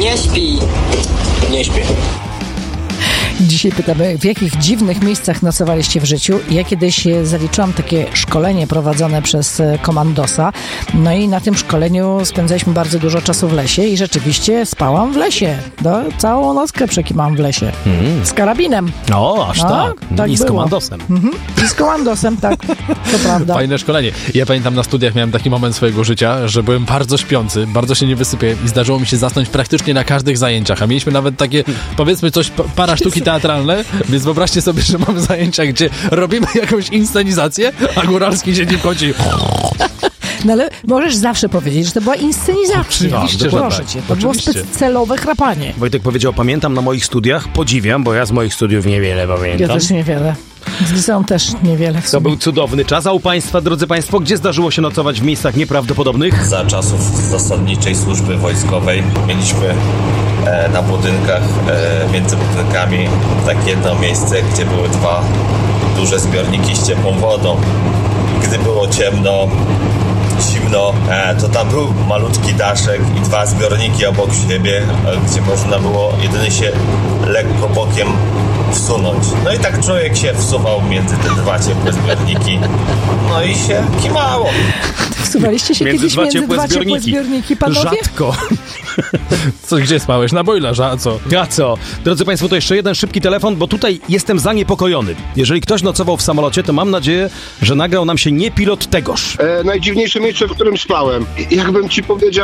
Nie śpi. Nie śpię. Dzisiaj pytamy, w jakich dziwnych miejscach nocowaliście w życiu. Ja kiedyś zaliczyłam takie szkolenie prowadzone przez komandosa. No i na tym szkoleniu spędzaliśmy bardzo dużo czasu w lesie i rzeczywiście spałam w lesie. Całą nockę przekimałam w lesie. Z karabinem. O, aż tak. I z komandosem. I z komandosem, tak. To prawda. Fajne szkolenie. Ja pamiętam, na studiach miałem taki moment swojego życia, że byłem bardzo śpiący, bardzo się nie wysypiałem i zdarzyło mi się zasnąć praktycznie na każdych zajęciach. A mieliśmy nawet takie, powiedzmy coś, para sztuki teatralne, więc wyobraźcie sobie, że mamy zajęcia, gdzie robimy jakąś inscenizację, a Góralski siedzi w kącie. No ale możesz zawsze powiedzieć, że to była inscenizacja. Oczywiście, że proszę tak. cię, to było celowe chrapanie. Wojtek powiedział, pamiętam na moich studiach, podziwiam, bo ja z moich studiów niewiele pamiętam. Ja też niewiele. Z liceum też niewiele. To był cudowny czas, a u Państwa, drodzy Państwo, gdzie zdarzyło się nocować w miejscach nieprawdopodobnych? Za czasów zasadniczej służby wojskowej mieliśmy na budynkach, między budynkami takie jedno miejsce, gdzie były dwa duże zbiorniki z ciepłą wodą. Gdy było ciemno, zimno, to tam był malutki daszek i dwa zbiorniki obok siebie, gdzie można było jedynie się lekko bokiem wsunąć. No i tak człowiek się wsuwał między te dwa ciepłe zbiorniki. No i się kimało. Wsuwaliście się kiedyś między dwa ciepłe zbiorniki, panowie? Rzadko. Co, gdzie spałeś? Na bojlerze, a co? A co? Drodzy Państwo, to jeszcze jeden szybki telefon, bo tutaj jestem zaniepokojony. Jeżeli ktoś nocował w samolocie, to mam nadzieję, że nagrał nam się nie pilot tegoż. Najdziwniejsze miejsce, w którym spałem. Jakbym ci powiedział,